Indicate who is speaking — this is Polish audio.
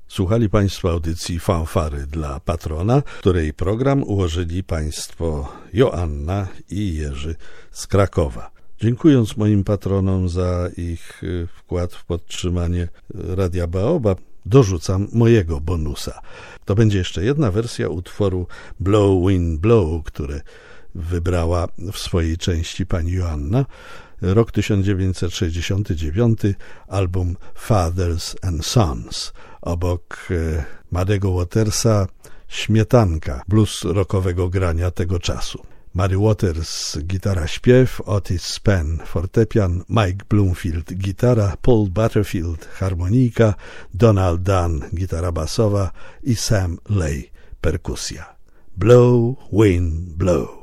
Speaker 1: Słuchali Państwo audycji Fanfary dla Patrona, której program ułożyli Państwo Joanna i Jerzy z Krakowa. Dziękując moim patronom za ich wkład w podtrzymanie Radia Baobab, dorzucam mojego bonusa. To będzie jeszcze jedna wersja utworu Blow Wind Blow, które wybrała w swojej części pani Joanna. Rok 1969, album Fathers and Sons. Obok Muddy'ego Watersa śmietanka blues rockowego grania tego czasu. Muddy Waters gitara śpiew, Otis Spann fortepian, Mike Bloomfield gitara, Paul Butterfield harmonika, Donald Dunn gitara basowa i Sam Lay perkusja. Blow, wind, blow.